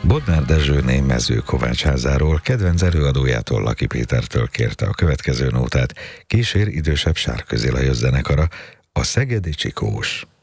Bodnár Dezsőné Mezőkovácsházáról kedvenc előadójától, Laki Pétertől kérte a következő nótát, kísér idősebb Sárközi Lajos zenekara, a Szegedi Csikós.